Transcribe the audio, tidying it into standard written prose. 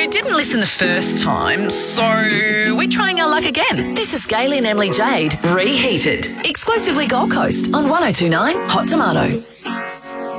you didn't listen the first time, so we're trying our luck again. This is Gailey and Emily Jade, Reheated. Exclusively Gold Coast on 102.9 Hot Tomato.